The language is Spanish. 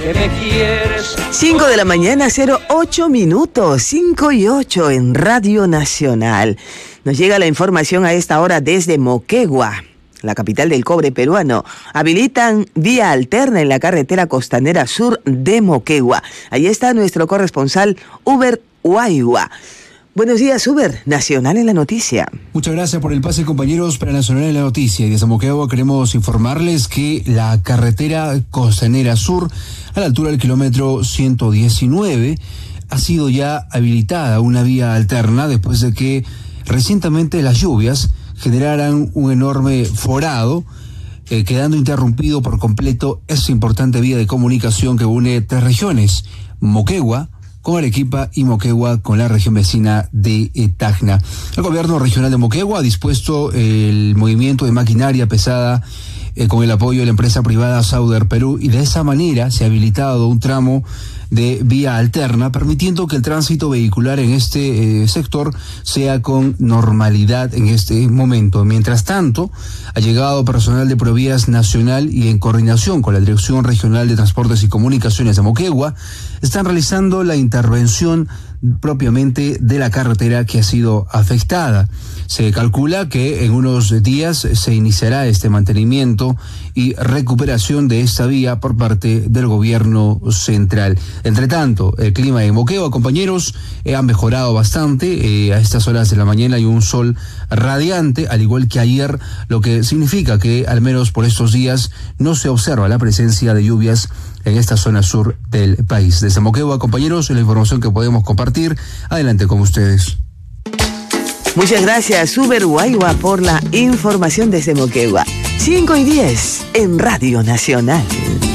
que me quieres. 5 de la mañana, 08 minutos, 5 y 8 en Radio Nacional. Nos llega la información a esta hora desde Moquegua, la capital del cobre peruano. Habilitan vía alterna en la carretera costanera sur de Moquegua. Ahí está nuestro corresponsal Uber Huayhua. Buenos días, Uber, Nacional en la Noticia. Muchas gracias por el pase, compañeros, para Nacional en la Noticia. Y desde Moquegua queremos informarles que la carretera costanera sur, a la altura del kilómetro 119, ha sido ya habilitada una vía alterna después de que recientemente las lluvias generaran un enorme forado, quedando interrumpido por completo esta importante vía de comunicación que une tres regiones, Moquegua con Arequipa y Moquegua con la región vecina de Tacna. El gobierno regional de Moquegua ha dispuesto el movimiento de maquinaria pesada con el apoyo de la empresa privada Sauder Perú, y de esa manera se ha habilitado un tramo de vía alterna, permitiendo que el tránsito vehicular en este sector sea con normalidad en este momento. Mientras tanto, ha llegado personal de Provías Nacional y en coordinación con la Dirección Regional de Transportes y Comunicaciones de Moquegua, están realizando la intervención propiamente de la carretera que ha sido afectada. Se calcula que en unos días se iniciará este mantenimiento y recuperación de esta vía por parte del gobierno central. Entre tanto, el clima en Moquegua, compañeros, ha mejorado bastante. A estas horas de la mañana hay un sol radiante, al igual que ayer, lo que significa que al menos por estos días no se observa la presencia de lluvias en esta zona sur del país. Desde Moquegua, compañeros, la información que podemos compartir. Adelante con ustedes. Muchas gracias, Uber Huayhua, por la información desde Moquegua. 5 y 10 en Radio Nacional.